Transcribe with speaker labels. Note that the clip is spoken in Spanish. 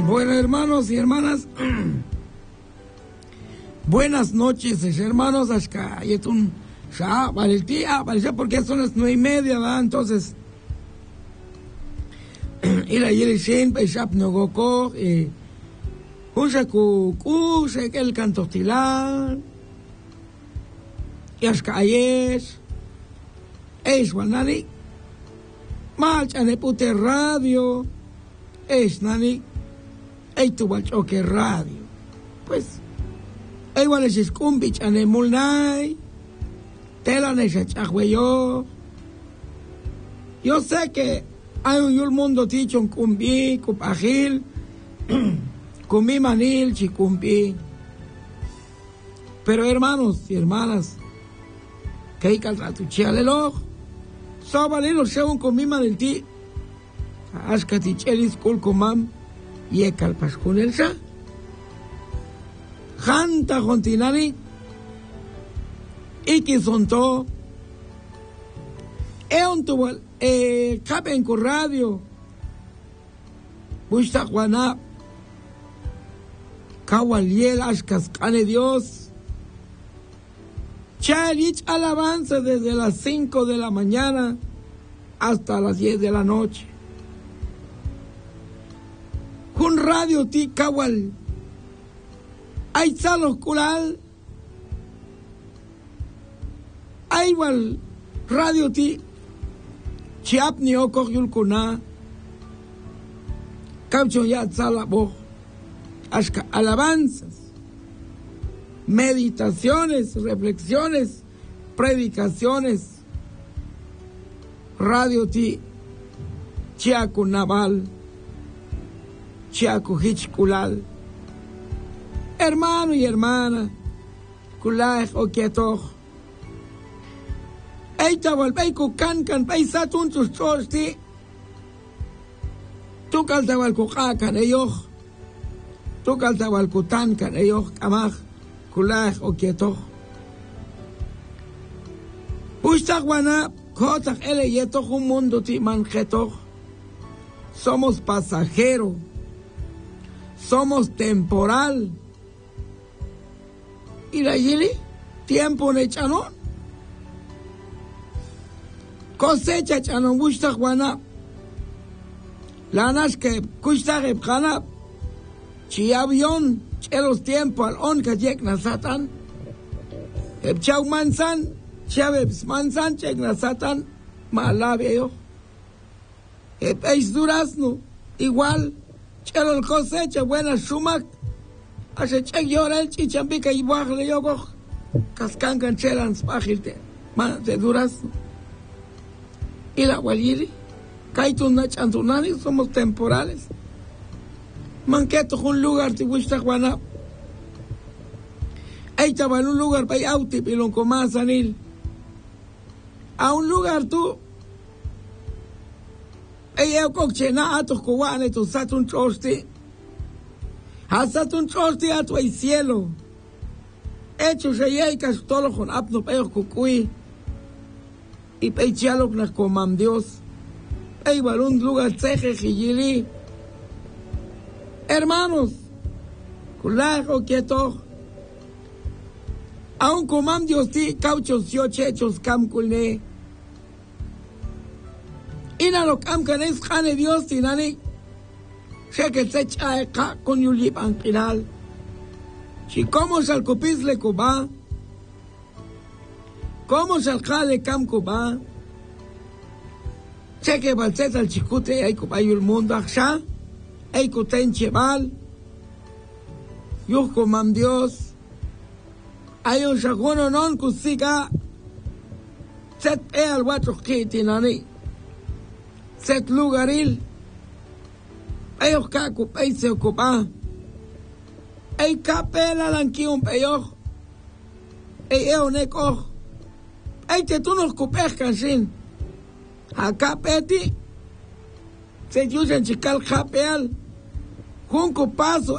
Speaker 1: Bueno, hermanos y hermanas, buenas noches, hermanos. Acá hay un porque son las 9:30, ¿verdad? Entonces, ir a Yelishin, Peshap Nogoko, Ushaku, el canto Tilán, y acá hay Wanani, Malchanepute Radio, Nani. Tuvo choque radio. Pues, igual es cumbich ane mulnay, tela nesha chagüeyo. Yo sé que hay un mundo ticho en cumbi, cupajil, cumbi manil, chicumbi. Pero hermanos y hermanas, que hay que tu chialelo, sobalilo se un cumbi manil ti, ashkati chelis kulkumam. Y el calpascunelsa, Janta Jontinari, y que son todo, tuvo capen con radio, Busta Juana, Kawaliel, Ashkas, Cane Dios, Chalich alabanza desde las 5 de la mañana hasta las 10 de la noche. Un radio ti kawal, hay salos kulal, hay igual radio ti, chiap ni okok yulkuna, caucho ya salabo, ashka alabanzas, meditaciones, reflexiones, predicaciones, radio ti, chiaco naval. Chiaco Hich Kulal. Hermano y hermana, Kulaj o Kietoch. Eita Walbeiku Kankan, Paisatun tus trosti. Tu Kaltawalku Hakan, Eyoch. Tu Kaltawalku Tankan, Eyoch, Kamach, Kulaj o Kietoch. Pushtaguana, Kotach Ele Yetoch, un mundo ti manjetoch. Somos pasajeros. Somos temporal. Y la yili, tiempo ne chanon. Cosecha chanon gusta juana. Lanas que cuesta repjana. Chi avión, chelos tiempo al on que lleg na satan. Chau mansan, chavebs mansan, cheg na satan. Malabeo. Eis durazno, igual. Chelo el cosecha, buena shumak. Hace chek llora el chichampica y baja yo cojo. Cascancan chelan spajilte. Man, de durazno. Y la guayiri. Kaitun na chantunani, somos temporales. Manqueto un lugar te gusta Juana. Ahí estaba en un lugar para ir auti pilon con más anil. A un lugar tú. Ella coche na atos cubanes tu satun trosti. Hasatun trosti a tu el cielo. Hecho se llega castolo con apno peo cucuy. Y peichalo na comam Dios. Ey balón lugar ceje jillili. Hermanos, culajo quieto. Aun comam Dios ti cauchos yo chechos cam culne. Ina lo cam canes jane Dios tinani. Sé que se echa con yulip anquinal. Si como se al copis le cuba. Como se al jale cam cuba. Sé que balset al chicute hay cubayo el mundo axa. Hay cuten cheval. Yo comam Dios. Hay un shaguno non cusica. Set al guatro tinani. Set lugaril. Ellos caco, ahí se ocupa. Ey capela lanquium peyo. Ey neco. Ey te tú nos cupes cansin. Acá peti. Se usan chical capeal. Junco paso.